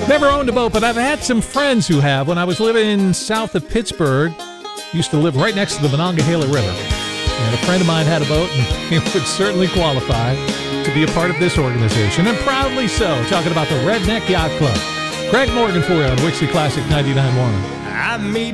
Never owned a boat, but I've had some friends who have. When I was living south of Pittsburgh, used to live right next to the Monongahela River. And a friend of mine had a boat, and he would certainly qualify to be a part of this organization, and proudly so. Talking about the Redneck Yacht Club. Craig Morgan for you on Wixie Classic 99.1. I made